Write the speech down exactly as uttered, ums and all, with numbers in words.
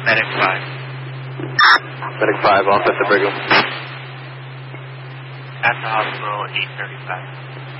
Medic five. Medic five, off at the Brigham. At the hospital, eight thirty-five.